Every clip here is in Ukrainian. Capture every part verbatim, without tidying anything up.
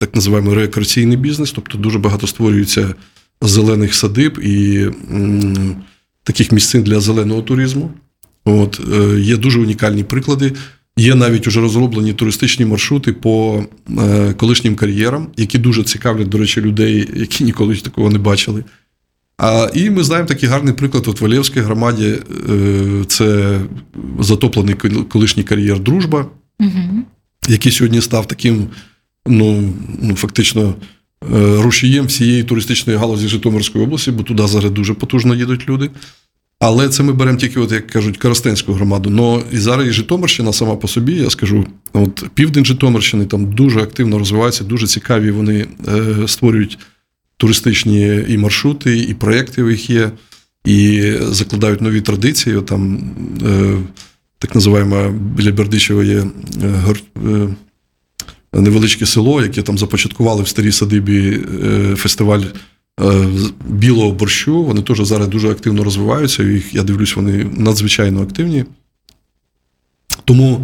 так називаємо рекреаційний бізнес, тобто дуже багато створюється зелених садиб і м, таких місцин для зеленого туризму. От, е, є дуже унікальні приклади. Є навіть уже розроблені туристичні маршрути по е, колишнім кар'єрам, які дуже цікавлять, до речі, людей, які ніколи такого не бачили. А, і ми знаємо такий гарний приклад от в Олевській громаді. Е, це затоплений колишній кар'єр «Дружба», угу. який сьогодні став таким, ну, ну фактично, е, рушієм всієї туристичної галузі Житомирської області, бо туди зараз дуже потужно їдуть люди. Але це ми беремо тільки, от, як кажуть, Коростенську громаду. Но і зараз і Житомирщина сама по собі, я скажу, от південь Житомирщини там дуже активно розвивається, дуже цікаві вони е, створюють туристичні і маршрути, і проєкти у їх є, і закладають нові традиції. От, там, е, так називаємо, біля Бердичева є е, е, невеличке село, яке там започаткували в старій садибі е, фестиваль білого борщу, вони теж зараз дуже активно розвиваються, і я дивлюсь, вони надзвичайно активні. Тому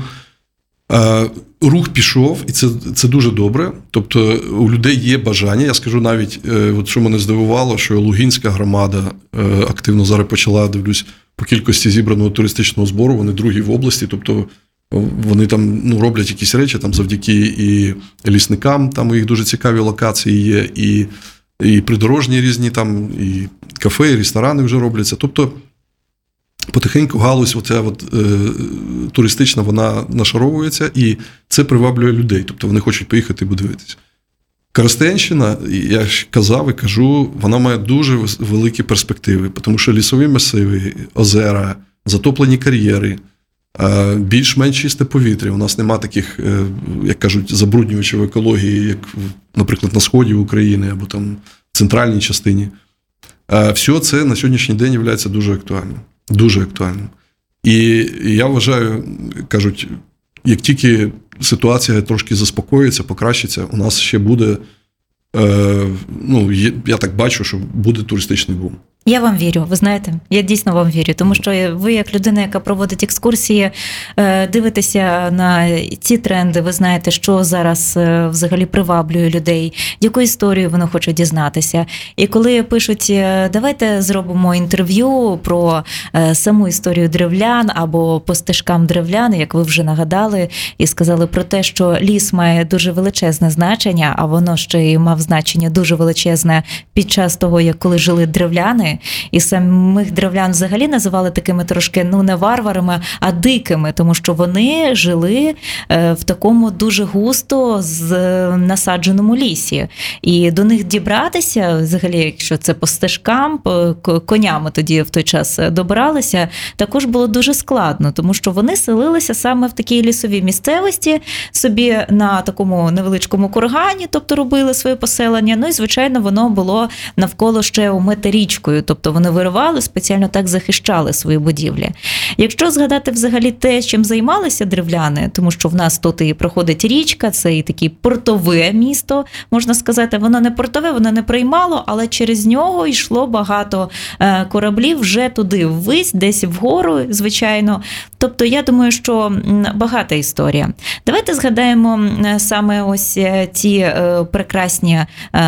е, рух пішов, і це, це дуже добре. Тобто у людей є бажання. Я скажу навіть, е, от що мене здивувало, що Лугинська громада е, активно зараз почала, дивлюсь, по кількості зібраного туристичного збору, вони другі в області, тобто вони там ну, роблять якісь речі там, завдяки і лісникам, там у їх дуже цікаві локації є, і І придорожні різні там, і кафе, і ресторани вже робляться. Тобто, потихеньку галузь оця от, е, туристична, вона нашаровується, і це приваблює людей. Тобто, вони хочуть поїхати і подивитися. Коростенщина, я ж казав і кажу, вона має дуже великі перспективи, тому що лісові масиви, озера, затоплені кар'єри, е, більш-менш чисте повітря. У нас нема таких, е, як кажуть, забруднювачів екології, як, наприклад, на сході України або там в центральній частині. Е, все це на сьогоднішній день є дуже актуальним. Дуже актуальним. І я вважаю, кажуть, як тільки ситуація трошки заспокоїться, покращиться, у нас ще буде, е, ну, я так бачу, що буде туристичний бум. Я вам вірю, ви знаєте, я дійсно вам вірю, тому що ви, як людина, яка проводить екскурсії, дивитеся на ці тренди, ви знаєте, що зараз взагалі приваблює людей, яку історію вони хочуть дізнатися. І коли пишуть, давайте зробимо інтерв'ю про саму історію древлян або по стежкам древлян, як ви вже нагадали, і сказали про те, що ліс має дуже величезне значення, а воно ще й мав значення дуже величезне під час того, як коли жили древляни. І самих древлян взагалі називали такими трошки, ну, не варварами, а дикими, тому що вони жили в такому дуже густо з насадженому лісі. І до них дібратися, взагалі, якщо це по стежкам, по конями тоді в той час добиралися, також було дуже складно, тому що вони селилися саме в такій лісовій місцевості, собі на такому невеличкому кургані, тобто робили своє поселення, ну і, звичайно, воно було навколо ще омите річкою, тобто вони виривали, спеціально так захищали свої будівлі. Якщо згадати взагалі те, чим займалися древляни, тому що в нас тут і проходить річка, це і таке портове місто, можна сказати, воно не портове, воно не приймало, але через нього йшло багато кораблів вже туди ввись, десь вгору, звичайно. Тобто я думаю, що багата історія. Давайте згадаємо саме ось ті прекрасні,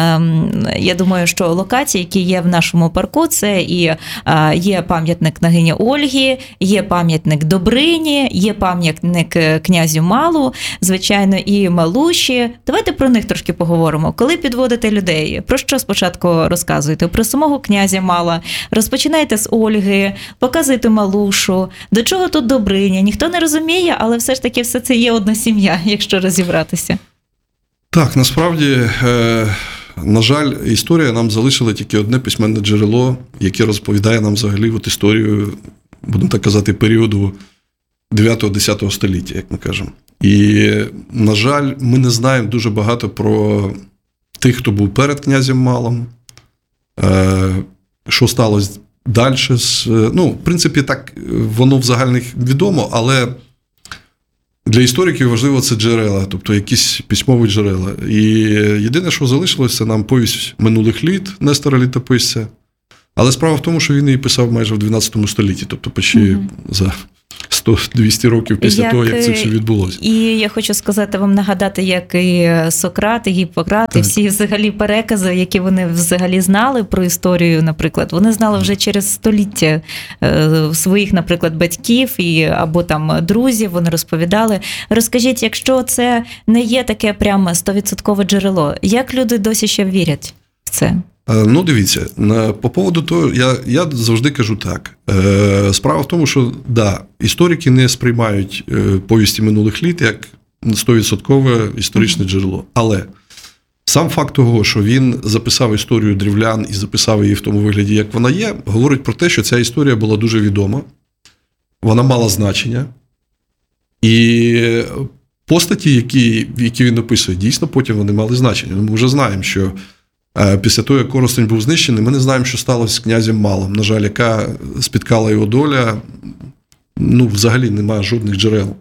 я думаю, що локації, які є в нашому парку. Це і є пам'ятник княгині Ольги, є пам'ятник Добрині, є пам'ятник князю Малу, звичайно, і Малуші. Давайте про них трошки поговоримо. Коли підводите людей, про що спочатку розказуєте? Про самого князя Мала. Розпочинайте з Ольги, показуйте Малушу. До чого тут Добриня? Ніхто не розуміє, але все ж таки все це є одна сім'я, якщо розібратися. Так, насправді... Е... На жаль, історія нам залишила тільки одне письменне джерело, яке розповідає нам взагалі от історію, будемо так казати, періоду дев'ятого-десятого століття, як ми кажемо. І, на жаль, ми не знаємо дуже багато про тих, хто був перед князем Малом, що сталося далі. Ну, в принципі, так, воно в загальних відомо, але для істориків важливо це джерела, тобто якісь письмові джерела. І єдине, що залишилося, це нам повість минулих літ Нестора Літописця. Але справа в тому, що він її писав майже в дванадцятому столітті, тобто почти mm-hmm. за сто-двісті років після як, того, як це все відбулося. І я хочу сказати вам, нагадати, як і Сократ, і Гіппократ, і всі взагалі перекази, які вони взагалі знали про історію, наприклад, вони знали вже через століття своїх, наприклад, батьків і, або там друзів, вони розповідали. Розкажіть, якщо це не є таке прямо стовідсоткове джерело, як люди досі ще вірять в це? Ну, дивіться, по поводу того, я, я завжди кажу так. Справа в тому, що, да, історики не сприймають повісті минулих літ як стовідсоткове історичне джерело. Але сам факт того, що він записав історію древлян і записав її в тому вигляді, як вона є, говорить про те, що ця історія була дуже відома, вона мала значення, і постаті, які, які він описує, дійсно потім вони мали значення. Ми вже знаємо, що після того, як Коростень був знищений, ми не знаємо, що сталося з князем Малом. На жаль, яка спіткала його доля, ну, взагалі немає жодних джерел.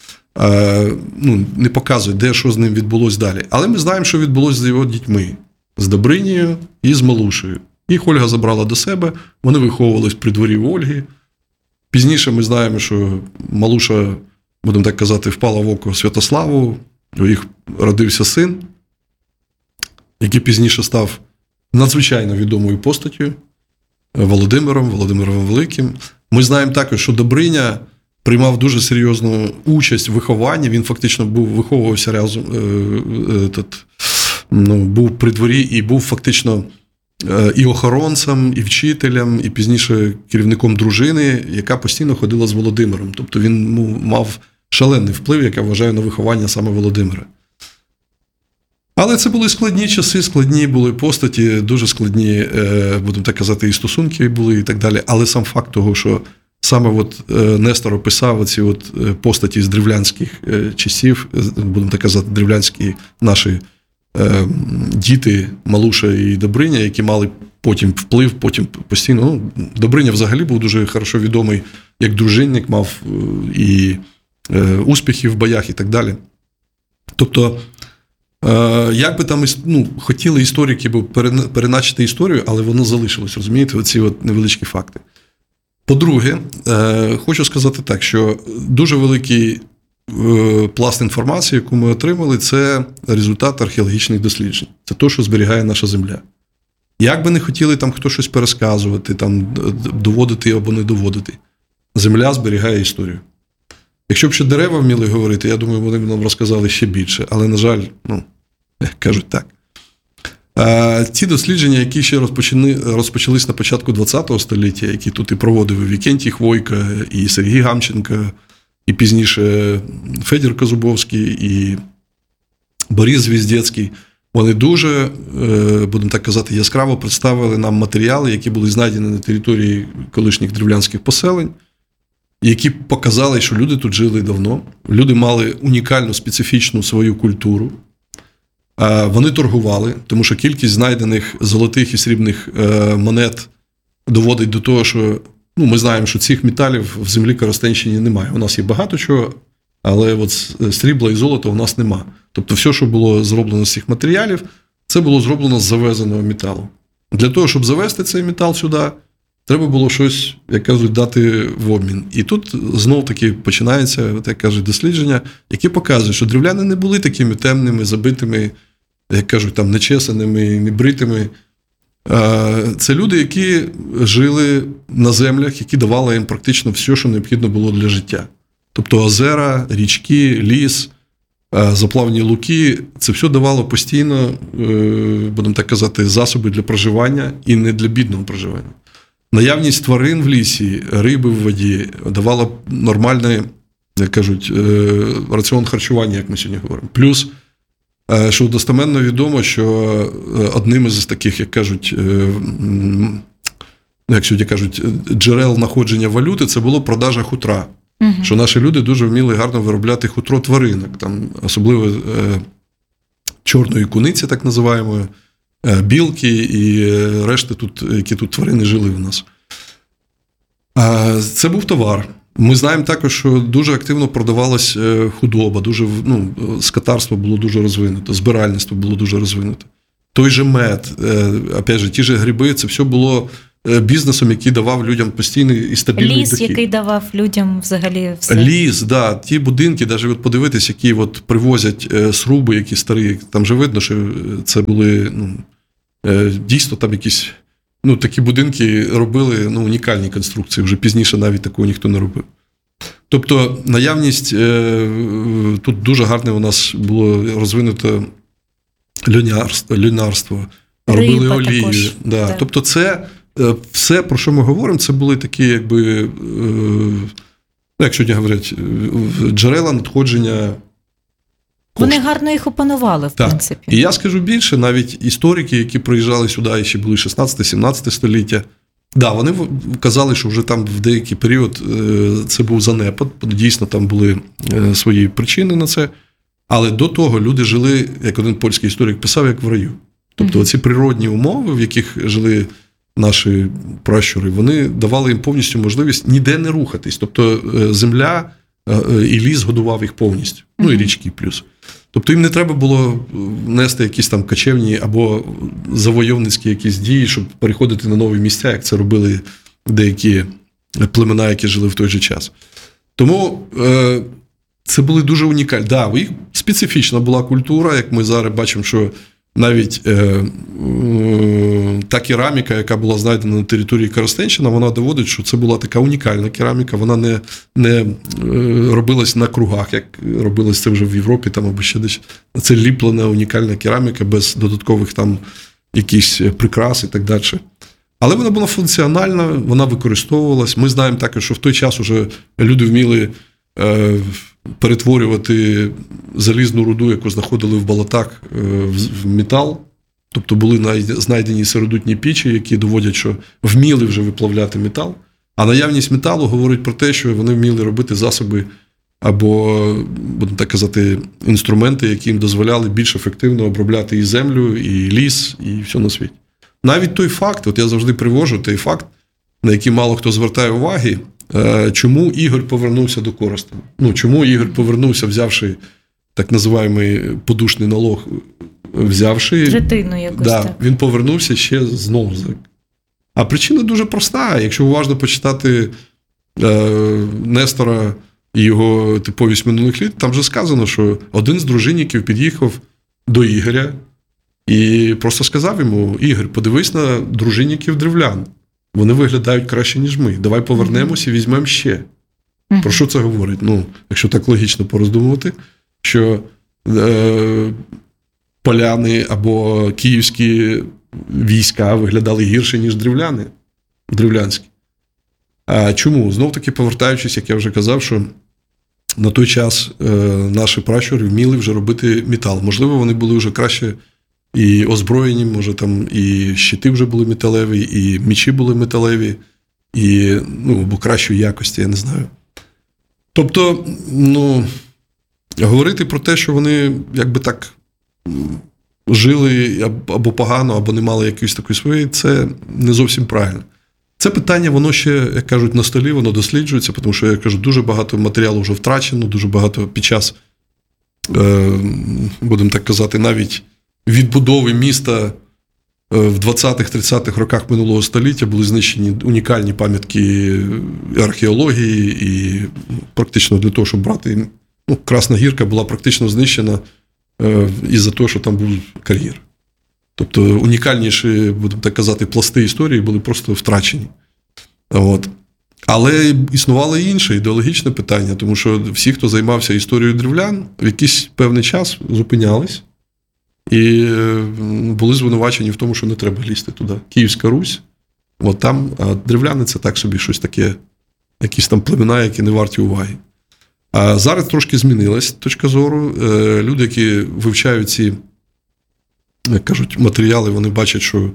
Ну, не показує, де, що з ним відбулося далі. Але ми знаємо, що відбулося з його дітьми. З Добринією і з Малушею. Їх Ольга забрала до себе, вони виховувались при дворі в Ольги. Пізніше ми знаємо, що Малуша, будемо так казати, впала в око Святославу, у їх родився син, який пізніше став надзвичайно відомою постаттю Володимиром, Володимиром Великим. Ми знаємо також, що Добриня приймав дуже серйозну участь в вихованні, він фактично був, виховувався разом, е, е, тут, ну, був при дворі і був фактично е, і охоронцем, і вчителем, і пізніше керівником дружини, яка постійно ходила з Володимиром. Тобто він ну, мав шалений вплив, як я вважаю, на виховання саме Володимира. Але це були складні часи, складні були постаті, дуже складні, будемо так казати, і стосунки були, і так далі. Але сам факт того, що саме от Нестор описав оці от постаті з древлянських часів, будемо так казати, древлянські наші діти, Малуша і Добриня, які мали потім вплив, потім постійно. Ну, Добриня взагалі був дуже хорошо відомий як дружинник, мав і успіхи в боях і так далі. Тобто, як би там ну, хотіли історики переначити історію, але воно залишилось, розумієте, оці от невеличкі факти. По-друге, хочу сказати так, що дуже великий пласт інформації, яку ми отримали, це результат археологічних досліджень. Це те, що зберігає наша земля. Як би не хотіли там хто щось пересказувати, там, доводити або не доводити, земля зберігає історію. Якщо б ще дерева вміли говорити, я думаю, вони б нам розказали ще більше. Але, на жаль, ну, кажуть так. А, ті дослідження, які ще розпочались на початку ХХ століття, які тут і проводив і Вікентій Хвойко, і Сергій Гамченко, і пізніше Федір Козубовський, і Борис Звіздецький, вони дуже, будемо так казати, яскраво представили нам матеріали, які були знайдені на території колишніх древлянських поселень, які показали, що люди тут жили давно, люди мали унікальну, специфічну свою культуру, вони торгували, тому що кількість знайдених золотих і срібних монет доводить до того, що ну, ми знаємо, що цих металів в землі Коростенщині немає. У нас є багато чого, але от срібла і золота у нас нема. Тобто все, що було зроблено з цих матеріалів, це було зроблено з завезеного металу. Для того, щоб завезти цей метал сюди, треба було щось, як кажуть, дати в обмін. І тут знов-таки починається, як кажуть, дослідження, які показують, що древляни не були такими темними, забитими, як кажуть, там, нечесаними, небритими. Це люди, які жили на землях, які давали їм практично все, що необхідно було для життя. Тобто озера, річки, ліс, заплавні луки, це все давало постійно, будемо так казати, засоби для проживання і не для бідного проживання. Наявність тварин в лісі, риби в воді давала нормальний, як кажуть, раціон харчування, як ми сьогодні говоримо. Плюс, що достеменно відомо, що одним із таких, як кажуть, як сьогодні кажуть, джерел знаходження валюти, це було продажа хутра. Угу. Що наші люди дуже вміли гарно виробляти хутро тваринок, там, особливо е, чорної куниці, так називаємо, е, білки і решти, тут, які тут тварини жили в нас. Е, це був товар. Ми знаємо також, що дуже активно продавалась худоба, дуже, ну, скотарство було дуже розвинуто, збиральництво було дуже розвинуто. Той же мед, е, опять же, ті ж гриби, це все було бізнесом, який давав людям постійний і стабільний Ліс, дохід. який давав людям взагалі все. Ліс, да, ті будинки, навіть от подивитись, які от привозять сруби, які старі, там же видно, що це були, ну, дійсно там якісь, ну, такі будинки робили, ну, унікальні конструкції, вже пізніше навіть такого ніхто не робив. Тобто наявність, тут дуже гарне у нас було розвинуто льонярство, льонарство, робили Риба олію. також, Да. так. Тобто це все, про що ми говоримо, це були такі, якби, ну, як сьогодні говорять, джерела надходження коштів. Вони гарно їх опанували, в так. принципі. І я скажу більше, навіть історики, які приїжджали сюди, і ще були шістнадцяте-сімнадцяте століття, да, вони казали, що вже там в деякий період це був занепад, дійсно там були свої причини на це, але до того люди жили, як один польський історик писав, як в раю. Тобто mm-hmm. оці природні умови, в яких жили наші пращури, вони давали їм повністю можливість ніде не рухатись. Тобто земля і ліс годував їх повністю, mm-hmm. ну і річки плюс. Тобто їм не треба було нести якісь там кочевні або завойовницькі якісь дії, щоб переходити на нові місця, як це робили деякі племена, які жили в той же час. Тому е, це були дуже унікальні. Да, у їх специфічна була культура, як ми зараз бачимо, що навіть е, е, та кераміка, яка була знайдена на території Коростенщини, вона доводить, що це була така унікальна кераміка, вона не, не е, робилась на кругах, як робилось це вже в Європі там, або ще десь. Це ліплена унікальна кераміка без додаткових там якихось прикрас і так далі. Але вона була функціональна, вона використовувалась. Ми знаємо також, що в той час вже люди вміли е, перетворювати залізну руду, яку знаходили в болотах, в метал. Тобто були знайдені сиродутні пічі, які доводять, що вміли вже виплавляти метал. А наявність металу говорить про те, що вони вміли робити засоби або, будемо так казати, інструменти, які їм дозволяли більш ефективно обробляти і землю, і ліс, і все на світі. Навіть той факт, от я завжди привожу той факт, на який мало хто звертає уваги, чому Ігор повернувся до Коростеня? Ну, чому Ігор повернувся, взявши так називаємий подушний налог, взявши... Третину якось, да, так. Він повернувся ще знову. А причина дуже проста. Якщо уважно почитати е, Нестора і його типовість минулих літ, там вже сказано, що один з дружинників під'їхав до Ігоря і просто сказав йому: Ігор, подивись на дружинників древлян. Вони виглядають краще, ніж ми. Давай повернемося і візьмемо ще. Mm-hmm. Про що це говорить? Ну, якщо так логічно пороздумувати, що е, поляни або київські війська виглядали гірше, ніж древляни, древлянські. А чому? Знов-таки повертаючись, як я вже казав, що на той час е, наші пращури вміли вже робити метал. Можливо, вони були вже краще і озброєні, може там і щити вже були металеві, і мечі були металеві, і, ну, або кращої якості, я не знаю. Тобто, ну, говорити про те, що вони якби так жили або погано, або не мали якоїсь такої своєї, це не зовсім правильно. Це питання, воно ще, як кажуть, на столі, воно досліджується, тому що, я кажу, дуже багато матеріалу вже втрачено, дуже багато під час, е, будемо так казати, навіть відбудови міста в двадцятих-тридцятих роках минулого століття були знищені унікальні пам'ятки археології, і практично для того, щоб брати, ну, Красна Гірка була практично знищена е, із-за того, що там був кар'єр. Тобто унікальніші, будемо так казати, пласти історії були просто втрачені. От. Але існувало і інше ідеологічне питання, тому що всі, хто займався історією древлян, в якийсь певний час зупинялись і були звинувачені в тому, що не треба лізти туди. Київська Русь, от там, а древляни – це так собі щось таке, якісь там племена, які не варті уваги. А зараз трошки змінилась точка зору. Люди, які вивчають ці, як кажуть, матеріали, вони бачать, що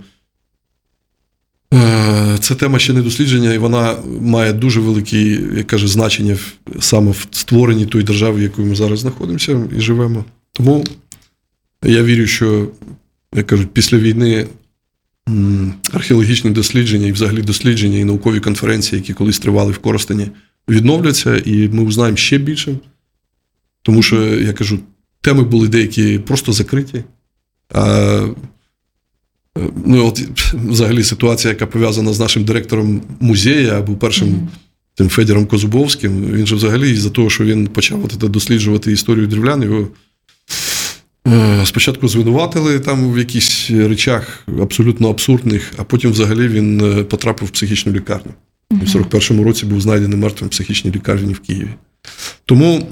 ця тема ще не дослідження, і вона має дуже велике, як каже, значення саме в створенні тої держави, в якій ми зараз знаходимося і живемо. Тому я вірю, що, як кажуть, після війни археологічні дослідження і взагалі дослідження і наукові конференції, які колись тривали в Коростені, відновляться, і ми узнаємо ще більше. Тому що, я кажу, теми були деякі просто закриті. А ну, от, взагалі ситуація, яка пов'язана з нашим директором музею, або першим mm-hmm. тим Федором Козубовським, він же взагалі із-за того, що він почав от, досліджувати історію древлян, його е, спочатку звинуватили там в якихось речах абсолютно абсурдних, а потім взагалі він потрапив в психічну лікарню. Mm-hmm. В сорок першому році був знайдений мертвим в психічній лікарні в Києві. Тому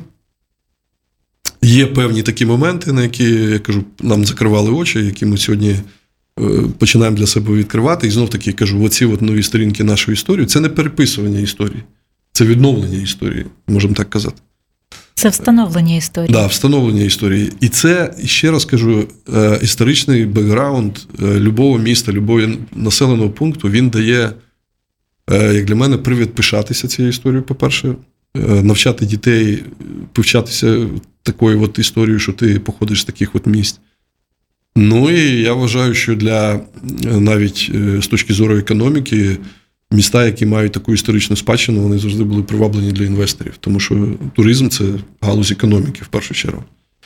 є певні такі моменти, на які, я кажу, нам закривали очі, які ми сьогодні починаємо для себе відкривати. І знов-таки, кажу, оці от нові сторінки нашої історії, це не переписування історії, це відновлення історії, можемо так казати. Це встановлення історії. Так, да, встановлення історії. І це, ще раз кажу, історичний бекграунд любого міста, любого населеного пункту, він дає, як для мене, привід пишатися цією історією, по-перше, навчати дітей, повчатися такою от історією, що ти походиш з таких от місць. Ну і я вважаю, що для навіть з точки зору економіки, міста, які мають таку історичну спадщину, вони завжди були приваблені для інвесторів, тому що туризм – це галузь економіки в першу чергу.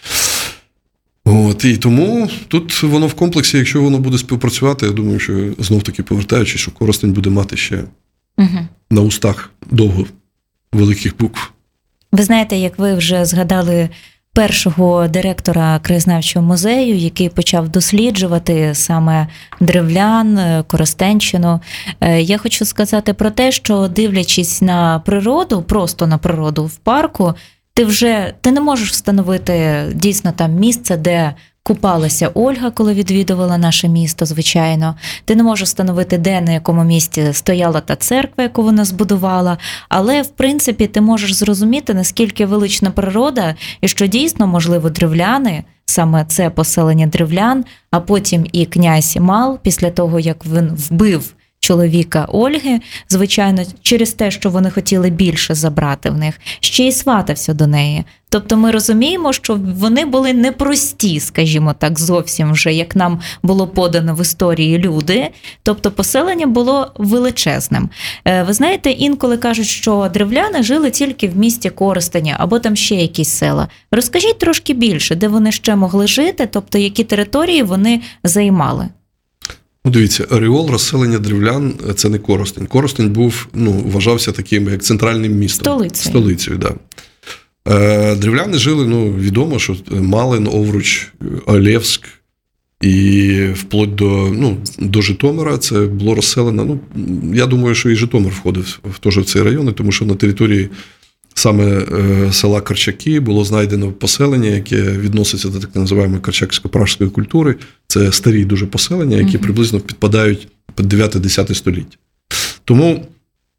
От, і тому тут воно в комплексі, якщо воно буде співпрацювати, я думаю, що знов-таки повертаючись, що Коростень буде мати ще угу. на устах довго великих букв. Ви знаєте, як ви вже згадали першого директора краєзнавчого музею, який почав досліджувати саме древлян, Коростенщину. Я хочу сказати про те, що дивлячись на природу, просто на природу в парку, ти вже ти не можеш встановити дійсно там місце, де купалася Ольга, коли відвідувала наше місто, звичайно. Ти не можеш встановити, де, на якому місці стояла та церква, яку вона збудувала. Але, в принципі, ти можеш зрозуміти, наскільки велична природа, і що дійсно, можливо, древляни, саме це поселення древлян, а потім і князь Мал, після того, як він вбив чоловіка Ольги, звичайно, через те, що вони хотіли більше забрати в них, ще й сватався до неї. Тобто ми розуміємо, що вони були непрості, скажімо так, зовсім вже, як нам було подано в історії, люди. Тобто поселення було величезним. Ви знаєте, інколи кажуть, що древляни жили тільки в місті Коростені, або там ще якісь села. Розкажіть трошки більше, де вони ще могли жити, тобто які території вони займали. Ну, дивіться, ареол розселення древлян – це не Коростень. Коростень був, ну, вважався таким, як центральним містом. Столицею. Столицею, так. Да. Древляни жили, ну, відомо, що Малин, Овруч, Олевськ і вплоть до, ну, до Житомира це було розселено. Ну, я думаю, що і Житомир входив в теж в цей район, тому що на території саме села Корчаки було знайдено поселення, яке відноситься до так називаємої корчаксько-пражської культури. Це старі дуже поселення, які mm-hmm. приблизно підпадають під дев'яте-десяте століття. Тому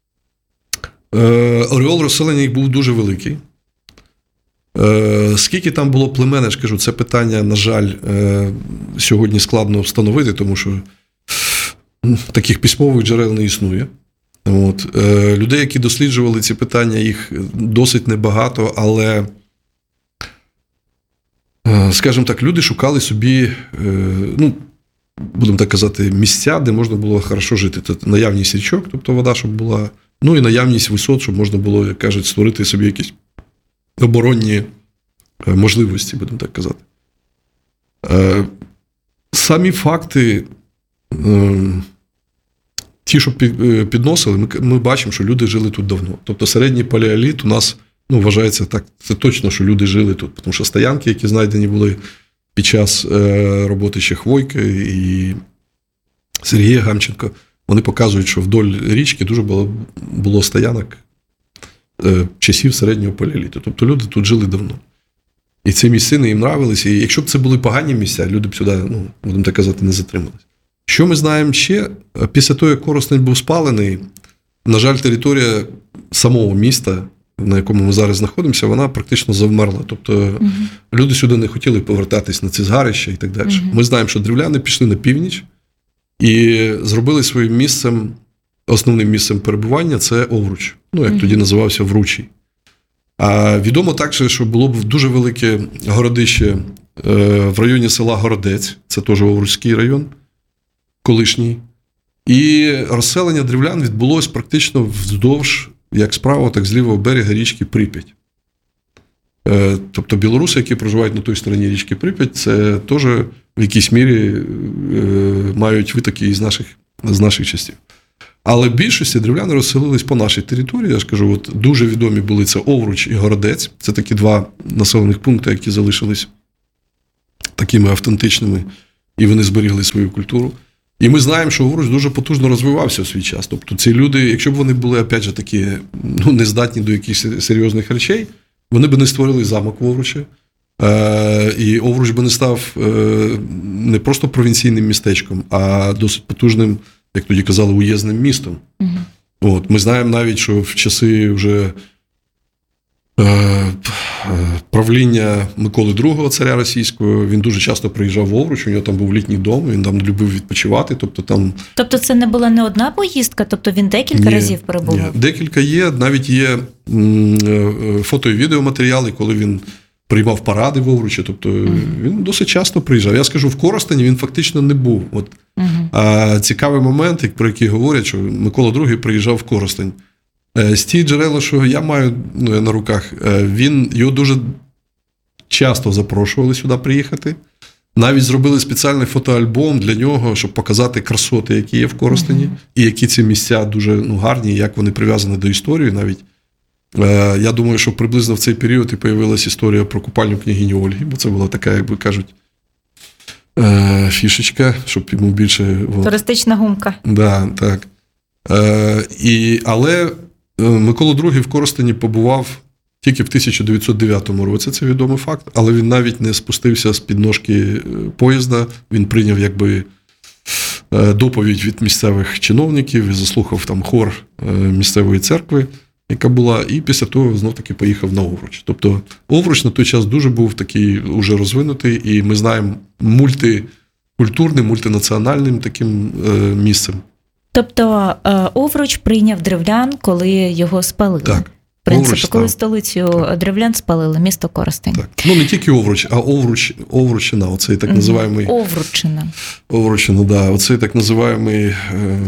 е, ореол розселення їх був дуже великий. Е, скільки там було племен, я ж кажу, це питання, на жаль, е, сьогодні складно встановити, тому що таких письмових джерел не існує. От. Е, людей, які досліджували ці питання, їх досить небагато, але, е, скажімо так, люди шукали собі, е, ну, будемо так казати, місця, де можна було хорошо жити. Тобто наявність річок, тобто вода, щоб була, ну і наявність висот, щоб можна було, як кажуть, створити собі якісь оборонні можливості, будемо так казати. Е, самі факти, е, ті, що підносили, ми, ми бачимо, що люди жили тут давно. Тобто середній палеоліт у нас, ну, вважається так, це точно, що люди жили тут. Тому що стоянки, які знайдені були під час е, роботи ще Хвойки і Сергія Гамченко, вони показують, що вдоль річки дуже було, було стоянок е, часів середнього палеоліту. Тобто люди тут жили давно. І ці місцини їм нравилися. І якщо б це були погані місця, люди б сюди, ну, будемо так казати, не затрималися. Що ми знаємо ще? Після того, як Коростень був спалений, на жаль, територія самого міста, на якому ми зараз знаходимося, вона практично завмерла. Тобто угу. люди сюди не хотіли повертатись на ці згарища і так далі. Угу. Ми знаємо, що древляни пішли на північ і зробили своїм місцем, основним місцем перебування – це Овруч, ну, як угу. тоді називався Вручий. А відомо також, що було б дуже велике городище в районі села Городець, це теж Овруцький район, колишній. І розселення древлян відбулось практично вздовж, як з правого, так з лівого берега річки Прип'ять. Тобто білоруси, які проживають на той стороні річки Прип'ять, це теж в якійсь мірі мають витоки із наших, з наших частів. Але в більшості древляни розселились по нашій території. Я ж кажу, от дуже відомі були це Овруч і Городець. Це такі два населених пункти, які залишились такими автентичними, і вони зберігли свою культуру. І ми знаємо, що Овруч дуже потужно розвивався в свій час. Тобто ці люди, якщо б вони були, опять же, такі, ну, нездатні до якихось серйозних речей, вони б не створили замок в Овручі. Е, і Овруч би не став е, не просто провінційним містечком, а досить потужним, як тоді казали, уєзним містом. Угу. От, ми знаємо навіть, що в часи вже е, правління Миколи другого, царя російського, він дуже часто приїжджав в Овруч, у нього там був літній дом, він там любив відпочивати. Тобто, там... тобто це не була не одна поїздка, тобто він декілька ні, разів перебував? Ні. Декілька є, навіть є фото- і відеоматеріали, коли він приймав паради в Овручі, тобто uh-huh. він досить часто приїжджав. Я скажу, в Коростені він фактично не був. От. Uh-huh. А цікавий момент, про який говорять, що Микола другий приїжджав в Коростень. З ті джерела, що я маю ну, на руках, він, його дуже часто запрошували сюди приїхати. Навіть зробили спеціальний фотоальбом для нього, щоб показати красоти, які є в Коростені, uh-huh. і які ці місця дуже ну, гарні, як вони прив'язані до історії навіть. Я думаю, що приблизно в цей період і появилась історія про купальню княгині Ольги, бо це була така, як би кажуть, фішечка, щоб йому більше... Туристична гумка. Да, так. І, але Микола другий в Коростені побував тільки в тисяча дев'ятсот дев'ятому році, це відомий факт, але він навіть не спустився з підножки поїзда, він прийняв якби доповідь від місцевих чиновників і заслухав там хор місцевої церкви, яка була, і після того знов-таки поїхав на Овруч. Тобто Овруч на той час дуже був такий уже розвинутий, і ми знаємо мультикультурним, мультинаціональним таким е, місцем. Тобто Овруч прийняв древлян, коли його спалили? Так. В принципі, Овруч, коли так. столицю так. древлян спалили, місто Коростень. Так. Ну, не тільки Овруч, а Овруч, Овручина, оцей так називаємий... Овручина. Овручина, да. Оцей так називаємий е,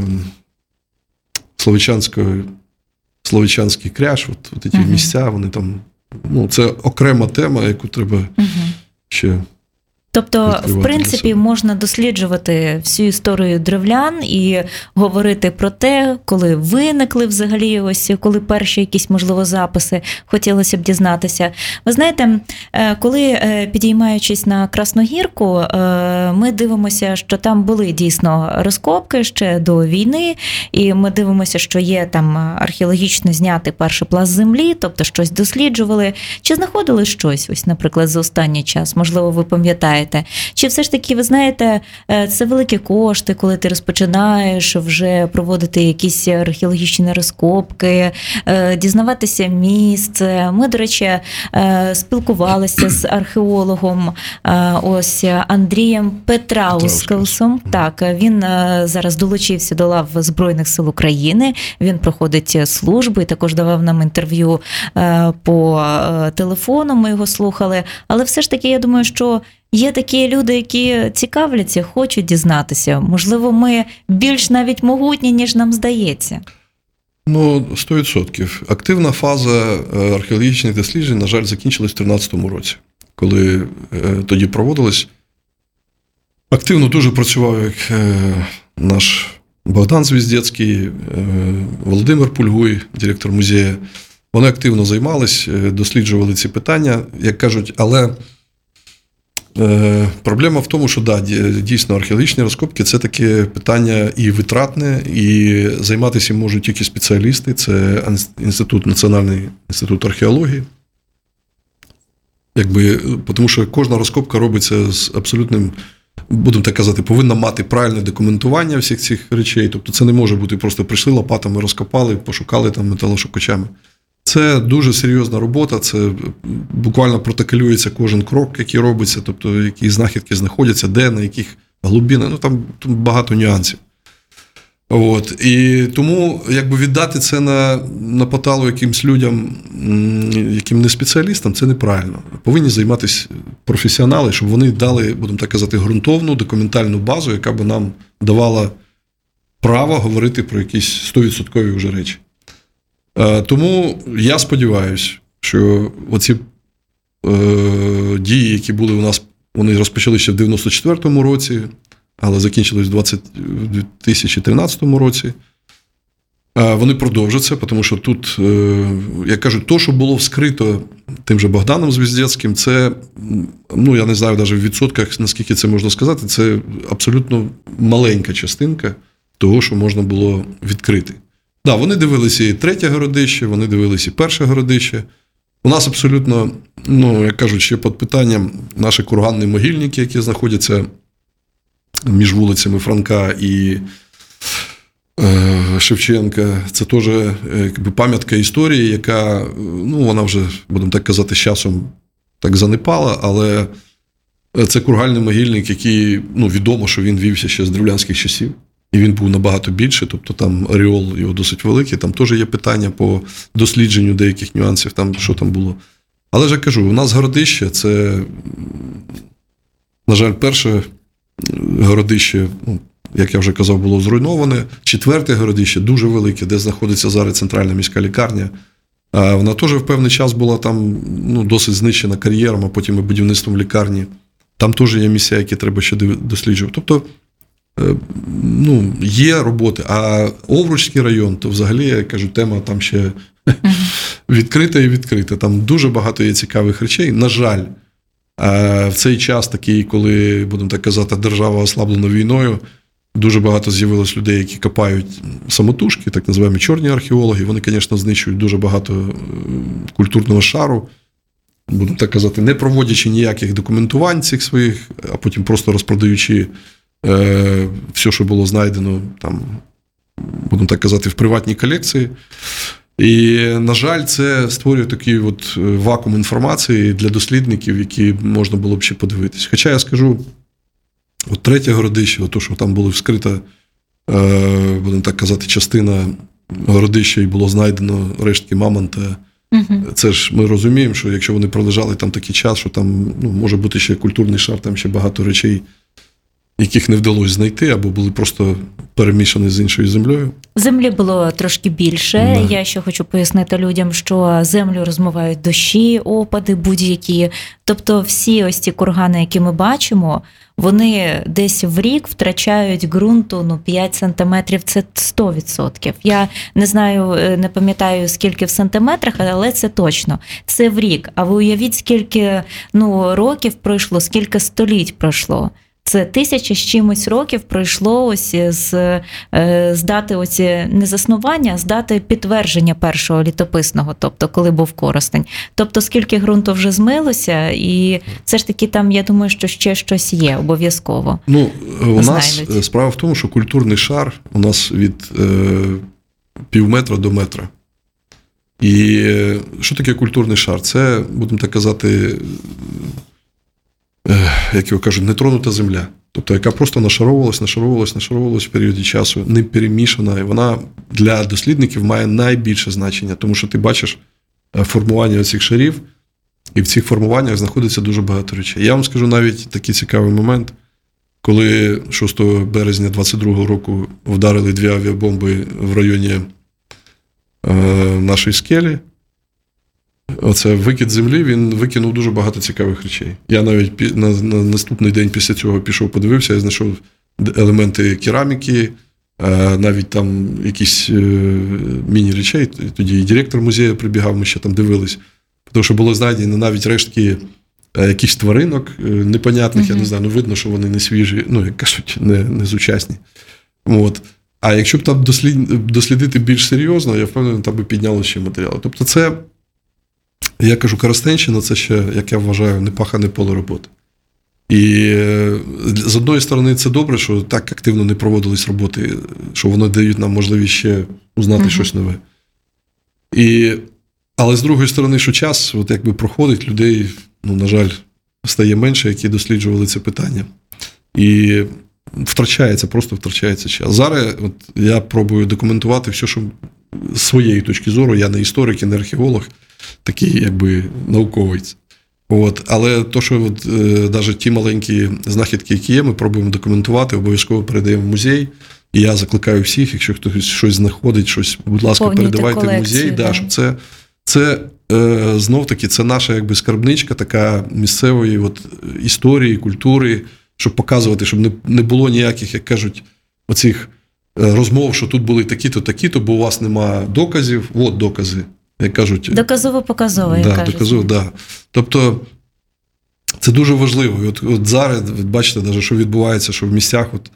словичанський, словичанський кряж, от, от ці uh-huh. місця, вони там, ну, це окрема тема, яку треба uh-huh. ще... Тобто, в принципі, можна досліджувати всю історію древлян і говорити про те, коли виникли взагалі, ось коли перші якісь, можливо, записи, хотілося б дізнатися. Ви знаєте, коли, підіймаючись на Красногірку, ми дивимося, що там були дійсно розкопки ще до війни, і ми дивимося, що є там археологічно знятий перший пласт землі, тобто щось досліджували. Чи знаходили щось, ось, наприклад, за останній час? Можливо, ви пам'ятаєте? Чи все ж таки, ви знаєте, це великі кошти, коли ти розпочинаєш вже проводити якісь археологічні розкопки, дізнаватися місце. Ми, до речі, спілкувалися з археологом ось Андрієм Петраускасом. Так, він зараз долучився до лав Збройних сил України, він проходить службу і також давав нам інтерв'ю по телефону, ми його слухали. Але все ж таки, я думаю, що є такі люди, які цікавляться, хочуть дізнатися. Можливо, ми більш навіть могутні, ніж нам здається. Ну, сто відсотків. Активна фаза археологічних досліджень, на жаль, закінчилась в тринадцятому році, коли тоді проводилось. Активно дуже працював як наш Богдан Звіздецький, Володимир Пульгуй, директор музею. Вони активно займались, досліджували ці питання, як кажуть, але проблема в тому, що да, дійсно археологічні розкопки – це таке питання і витратне, і займатися можуть тільки спеціалісти. Це інститут, Національний інститут археології. Якби, тому що кожна розкопка робиться з абсолютним, будемо так казати, повинна мати правильне документування всіх цих речей. Тобто це не може бути просто прийшли лопатами, розкопали, пошукали там металошукачами. Це дуже серйозна робота, це буквально протоколюється кожен крок, який робиться, тобто які знахідки знаходяться, де, на яких глибинах, ну там, там багато нюансів. От. І тому якби віддати це на, на поталу якимсь людям, яким не спеціалістам, це неправильно. Повинні займатися професіонали, щоб вони дали, будемо так казати, ґрунтовну документальну базу, яка б нам давала право говорити про якісь сто відсотків вже речі. Тому я сподіваюся, що оці е, дії, які були у нас, вони розпочали ще в дев'яносто четвертому році, але закінчились в дві тисячі тринадцятому році. Е, вони продовжаться, тому що тут, е, як кажуть, то, що було вскрито тим же Богданом Звіздецьким, це, ну, я не знаю навіть в відсотках, наскільки це можна сказати, це абсолютно маленька частинка того, що можна було відкрити. Так, да, вони дивилися і третє городище, вони дивилися і перше городище. У нас абсолютно, ну, як кажуть, ще під питанням наші курганні могильники, які знаходяться між вулицями Франка і е, Шевченка. Це теж якби пам'ятка історії, яка, ну, вона вже, будемо так казати, з часом так занепала, але це кургальний могильник, який, ну, відомо, що він вівся ще з древлянських часів. І він був набагато більше, тобто там ареол його досить великий, там теж є питання по дослідженню деяких нюансів, там, що там було. Але ж я кажу, у нас городище, це, на жаль, перше городище, ну, як я вже казав, було зруйноване. Четверте городище, дуже велике, де знаходиться зараз центральна міська лікарня. А вона теж в певний час була там, ну, досить знищена кар'єром, а потім і будівництвом лікарні. Там теж є місця, які треба ще досліджувати. Тобто, ну, є роботи. А Овруцький район, то взагалі, я кажу, тема там ще відкрита і відкрита. Там дуже багато є цікавих речей. На жаль, в цей час такий, коли, будемо так казати, держава ослаблена війною, дуже багато з'явилось людей, які копають самотужки, так називаємо чорні археологи. Вони, звісно, знищують дуже багато культурного шару, будемо так казати, не проводячи ніяких документувань цих своїх, а потім просто розпродаючи е, все, що було знайдено, там, будемо так казати, в приватній колекції. І, на жаль, це створює такий от вакуум інформації для дослідників, які можна було б ще подивитись. Хоча я скажу, от третє городище, то, що там було вскрита, будемо так казати, частина городища і було знайдено рештки мамонта. Угу. Це ж ми розуміємо, що якщо вони пролежали там такий час, що там, ну, може бути ще культурний шар, там ще багато речей, яких не вдалося знайти, або були просто перемішані з іншою землею. Землі було трошки більше. Да. Я ще хочу пояснити людям, що землю розмивають дощі, опади будь-які. Тобто всі ось ці кургани, які ми бачимо, вони десь в рік втрачають ґрунту, ну, п'ять сантиметрів – це сто відсотків. Я не знаю, не пам'ятаю, скільки в сантиметрах, але це точно. Це в рік. А ви уявіть, скільки, ну, років пройшло, скільки століть пройшло. Це тисяча з чимось років пройшло ось з, з дати оці не заснування, а з дати підтвердження першого літописного, тобто коли був Коростень. Тобто скільки ґрунту вже змилося, і все ж таки там, я думаю, що ще щось є обов'язково. Ну, у нас знайдуть. Справа в тому, що культурний шар у нас від е, пів метра до метра. І е, що таке культурний шар? Це, будемо так казати, як його кажуть, нетронута земля. Тобто, яка просто нашаровувалась, нашаровувалась, нашаровувалась в періоді часу, не перемішана. І вона для дослідників має найбільше значення, тому що ти бачиш формування цих шарів, і в цих формуваннях знаходиться дуже багато речей. Я вам скажу навіть такий цікавий момент, коли шостого березня двадцять другого року вдарили дві авіабомби в районі е, нашої скелі. Оце викид землі, він викинув дуже багато цікавих речей. Я навіть на, на наступний день після цього пішов, подивився, я знайшов елементи кераміки, навіть там якісь міні-речей. Тоді і директор музею прибігав, ми ще там дивились. Тому що було знайдено навіть рештки якихось тваринок непонятних, mm-hmm. я не знаю, ну видно, що вони не свіжі, ну, як кажуть, не, не сучасні. От. А якщо б там дослід, дослідити більш серйозно, я впевнений, там би підняло ще матеріали. Тобто це, я кажу, Коростенщина – це ще, як я вважаю, непахане поле роботи. І з одної сторони це добре, що так активно не проводились роботи, що вони дають нам можливість ще узнати mm-hmm. щось нове. І, але з другої сторони, що час от якби проходить, людей, ну, на жаль, стає менше, які досліджували це питання. І втрачається, просто втрачається час. Зараз от я пробую документувати все, що з своєї точки зору, я не історик і не археолог, такий якби науковець. От. Але то, що от, е, навіть ті маленькі знахідки, які є, ми пробуємо документувати, обов'язково передаємо в музей. І я закликаю всіх, якщо хтось щось знаходить, щось, будь ласка, повністю передавайте колекцію, в музей. да. Да, що це, це е, знов-таки, це наша якби скарбничка така місцевої от, історії, культури, щоб показувати, щоб не, не було ніяких, як кажуть, оцих розмов, що тут були такі-то, такі-то, бо у вас нема доказів. От докази, як кажуть. Доказово-показово, як да, кажуть. Доказово, да. Тобто, це дуже важливо. І от, от зараз, бачите, навіть, що відбувається, що в місцях, от,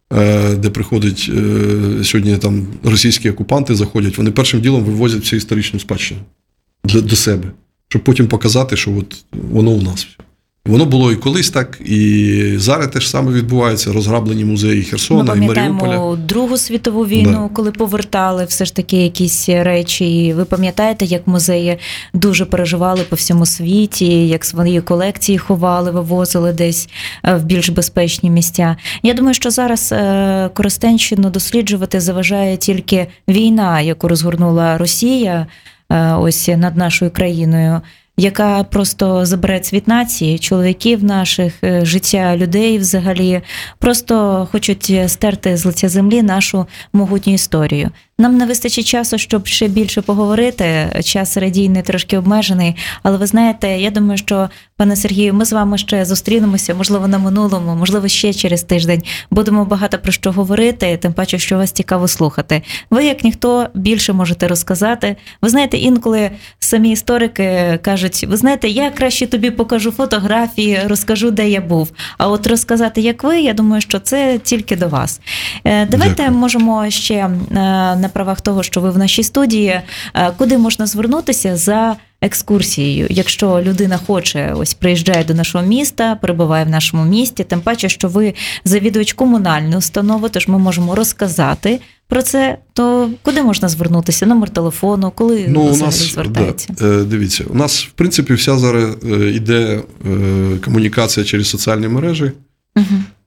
е, де приходять е, сьогодні там російські окупанти заходять, вони першим ділом вивозять всю історичну спадщину для, до себе, щоб потім показати, що от воно у нас. Воно було і колись так, і зараз теж саме відбувається, розграблені музеї Херсона і Маріуполя. Ми пам'ятаємо Другу світову війну, да. коли повертали все ж таки якісь речі. І ви пам'ятаєте, як музеї дуже переживали по всьому світі, як свої колекції ховали, вивозили десь в більш безпечні місця. Я думаю, що зараз Коростенщину досліджувати заважає тільки війна, яку розгорнула Росія ось над нашою країною, яка просто забере цвіт нації, чоловіків наших, життя людей взагалі, просто хочуть стерти з лиця землі нашу могутню історію. Нам не вистачить часу, щоб ще більше поговорити, час радійний трошки обмежений, але ви знаєте, я думаю, що, пане Сергію, ми з вами ще зустрінемося, можливо, на минулому, можливо, ще через тиждень. Будемо багато про що говорити, тим паче, що вас цікаво слухати. Ви, як ніхто, більше можете розказати. Ви знаєте, інколи самі історики кажуть, ви знаєте, я краще тобі покажу фотографії, розкажу, де я був. А от розказати, як ви, я думаю, що це тільки до вас. Давайте Дякую. Можемо ще на правах того, що ви в нашій студії, куди можна звернутися за екскурсією, якщо людина хоче, ось приїжджає до нашого міста, перебуває в нашому місті, тим паче, що ви завідувач комунальної установи, тож ми можемо розказати про це, то куди можна звернутися? Номер телефону, коли ну, взагалі у нас, звертається? Да, дивіться, у нас, в принципі, вся зараз йде комунікація через соціальні мережі. Угу.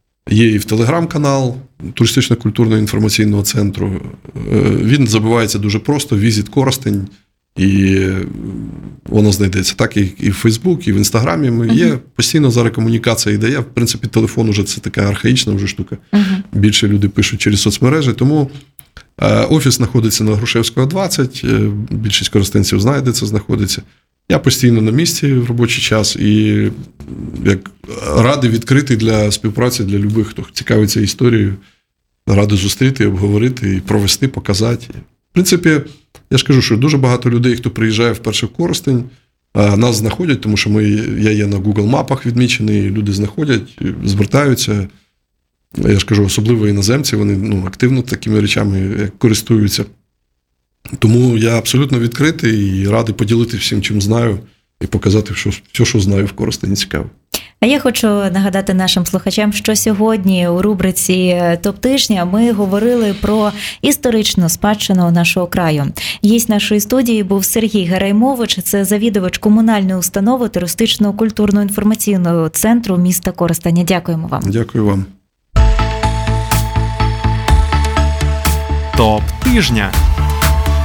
Є і в телеграм-канал туристично-культурного інформаційного центру. Він забивається дуже просто, Візит Коростень, і воно знайдеться. Так, і в Фейсбук, і в Інстаграмі. Ми uh-huh. Є постійно зараз комунікація йде. Я, в принципі, телефон уже це така архаїчна вже штука. Uh-huh. Більше люди пишуть через соцмережі. Тому офіс знаходиться на Грушевського, двадцять. Більшість коростенців знає, де це знаходиться. Я постійно на місці в робочий час і як радий відкритий для співпраці для любих, хто цікавиться історією. Радий зустріти, обговорити, і провести, показати. В принципі, я ж кажу, що дуже багато людей, хто приїжджає вперше в Коростень, нас знаходять, тому що ми, я є на Google мапах відмічений, люди знаходять, звертаються. Я ж кажу, особливо іноземці, вони ну, активно такими речами користуються. Тому я абсолютно відкритий і радий поділитися всім, чим знаю, і показати, що, все, що знаю в Коростені, цікаво. А я хочу нагадати нашим слухачам, що сьогодні у рубриці «Топ-тижня» ми говорили про історичну спадщину нашого краю. Гість нашої студії був Сергій Гераймович, це завідувач комунальної установи туристичного культурно-інформаційного центру міста Коростеня. Дякуємо вам. Дякую вам. «Топ-тижня».